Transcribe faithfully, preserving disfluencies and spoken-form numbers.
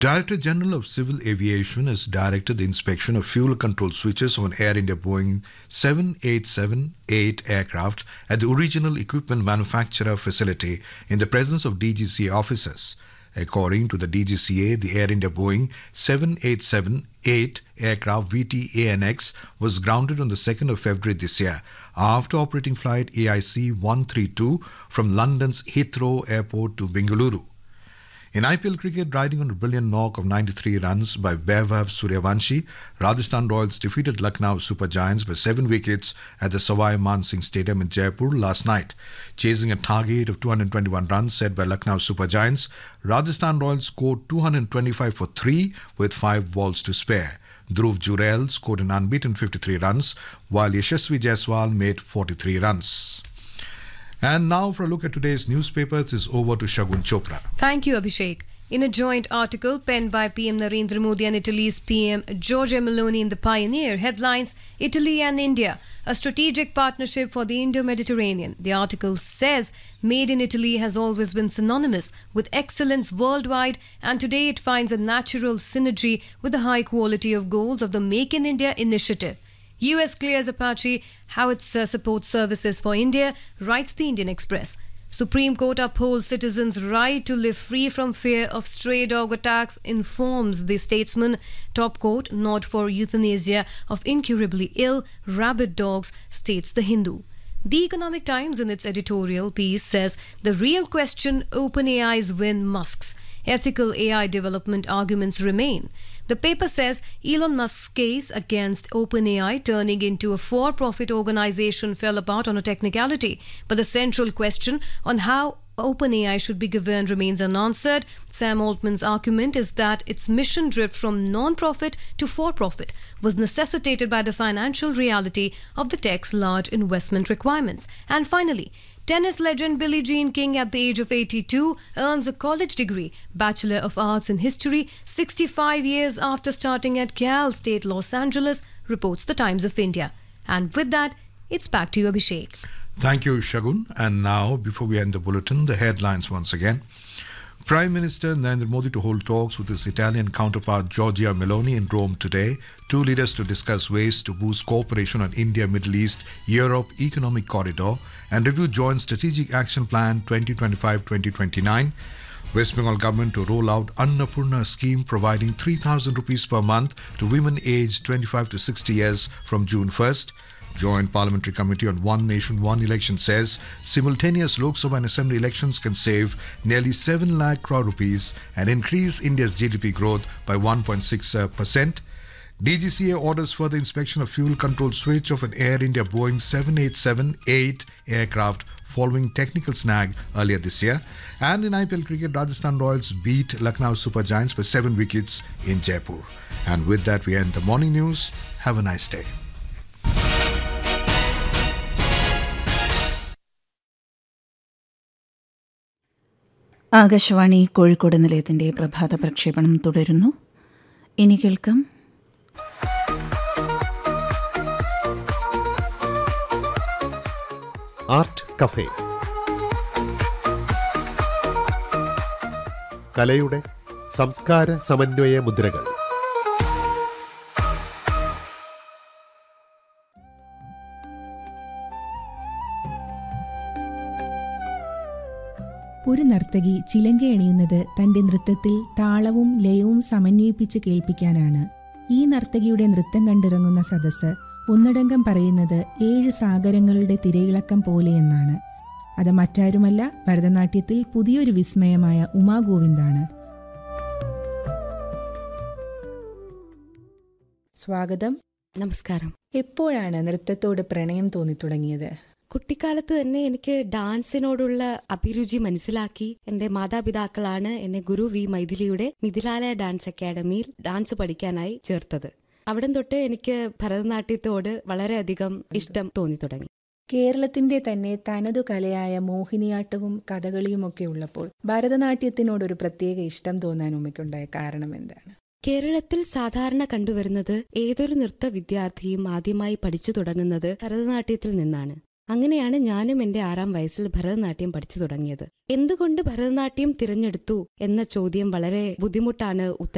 Director General of Civil Aviation has directed the inspection of fuel control switches on Air India Boeing seven eight seven eight aircraft at the original equipment manufacturer facility in the presence of D G C A officers. According to the D G C A, the Air India Boeing seven eight seven eight aircraft V T A N X was grounded on the second of February this year after operating flight A I C one three two from London's Heathrow Airport to Bengaluru. In I P L cricket, riding on a brilliant knock of ninety-three runs by Vaibhav Suryavanshi, Rajasthan Royals defeated Lucknow Super Giants by seven wickets at the Savai Man Singh Stadium in Jaipur last night. Chasing a target of two hundred twenty-one runs set by Lucknow Super Giants, Rajasthan Royals scored two hundred twenty-five for three with five balls to spare. Dhruv Jurel scored an unbeaten fifty-three runs, while Yashasvi Jaiswal made forty-three runs. And now for a look at today's newspapers is over to Shagun Chopra. Thank you, Abhishek. In a joint article penned by P M Narendra Modi and Italy's P M Giorgia Meloni in The Pioneer, headlines Italy and India, a strategic partnership for the Indo-Mediterranean. The article says Made in Italy has always been synonymous with excellence worldwide, and today it finds a natural synergy with the high quality of goals of the Make in India initiative. U S clears Apache how it uh, supports services for India, writes the Indian Express. Supreme Court upholds citizens' right to live free from fear of stray dog attacks, informs the Statesman. Top court nod for euthanasia of incurably ill rabid dogs, states the Hindu. The Economic Times in its editorial piece says the real question, OpenAI's win Musk's. Ethical A I development arguments remain. The paper says Elon Musk's case against OpenAI turning into a for-profit organization fell apart on a technicality, but the central question on how OpenAI should be governed remains unanswered. Sam Altman's argument is that its mission drift from non-profit to for-profit was necessitated by the financial reality of the tech's large investment requirements. And finally, tennis legend Billie Jean King at the age of eighty-two earns a college degree, Bachelor of Arts in History, sixty-five years after starting at Cal State Los Angeles, reports the Times of India. And with that, it's back to you, Abhishek. Thank you, Shagun. And now, before we end the bulletin, the headlines once again. Prime Minister Narendra Modi to hold talks with his Italian counterpart Giorgia Meloni in Rome today. Two leaders to discuss ways to boost cooperation on India, Middle East, Europe economic corridor and review joint strategic action plan twenty twenty-five to twenty twenty-nine. West Bengal government to roll out Annapurna scheme providing three thousand rupees per month to women aged twenty-five to sixty years from June first. Joint Parliamentary Committee on One Nation, One Election says simultaneous Lok Sabha and Assembly elections can save nearly seven lakh crore rupees and increase India's G D P growth by one point six percent. D G C A orders further inspection of fuel control switch of an Air India Boeing seven eight seven eight aircraft following technical snag earlier this year. And in I P L cricket, Rajasthan Royals beat Lucknow Super Giants by seven wickets in Jaipur. And with that, we end the morning news. Have a nice day. Akashvani Kozhikode നിലയത്തിന്റെ പ്രഭാത പ്രക്ഷേപണം തുടരുന്നു. ഇനി കേൾക്കാം art cafe. കലയുടെ സംസ്കാര സമന്വയ മുദ്രകൾ. ഒരു നർത്തകി ചിലങ്കയണിയുന്നത് തന്റെ നൃത്തത്തിൽ താളവും ലയവും സമന്വയിപ്പിച്ച് കേൾപ്പിക്കാനാണ്. ഈ നർത്തകിയുടെ നൃത്തം കണ്ടിറങ്ങുന്ന സദസ്സ് ഒന്നടങ്കം പറയുന്നത് ഏഴ് സാഗരങ്ങളുടെ തിരയിളക്കം പോലെയെന്നാണ്. അത് മറ്റാരുമല്ല, ഭരതനാട്യത്തിൽ പുതിയൊരു വിസ്മയമായ ഉമാ ഗോവിന്ദാണ്. സ്വാഗതം. നമസ്കാരം. എപ്പോഴാണ് നൃത്തത്തോട് പ്രണയം തോന്നിത്തുടങ്ങിയത്? കുട്ടിക്കാലത്ത് തന്നെ എനിക്ക് ഡാൻസിനോടുള്ള അഭിരുചി മനസ്സിലാക്കി എന്റെ മാതാപിതാക്കളാണ് എന്നെ ഗുരു വി മൈഥിലിയുടെ മിഥിലാലയ ഡാൻസ് അക്കാഡമിയിൽ ഡാൻസ് പഠിക്കാനായി ചേർത്തത്. അവിടം തൊട്ട് എനിക്ക് ഭരതനാട്യത്തോട് വളരെയധികം ഇഷ്ടം തോന്നി തുടങ്ങി. കേരളത്തിന്റെ തന്നെ തനതു കലയായ മോഹിനിയാട്ടവും കഥകളിയുമൊക്കെ ഉള്ളപ്പോൾ ഭരതനാട്യത്തിനോടൊരു പ്രത്യേക ഇഷ്ടം തോന്നാൻ ഉമ്മയ്ക്കുണ്ടായ കാരണം എന്താണ്? കേരളത്തിൽ സാധാരണ കണ്ടുവരുന്നത് ഏതൊരു നൃത്ത വിദ്യാർത്ഥിയും ആദ്യമായി പഠിച്ചു തുടങ്ങുന്നത് ഭരതനാട്യത്തിൽ നിന്നാണ്. അങ്ങനെയാണ് ഞാനും എന്റെ ആറാം വയസ്സിൽ ഭരതനാട്യം പഠിച്ചു തുടങ്ങിയത്. എന്തുകൊണ്ട് ഭരതനാട്യം തിരഞ്ഞെടുത്തു എന്ന ചോദ്യം വളരെ ബുദ്ധിമുട്ടാണ് ഉത്തരം